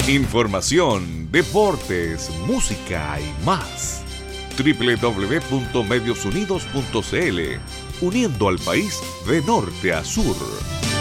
Información, deportes, música y más. www.mediosunidos.cl, uniendo al país de norte a sur.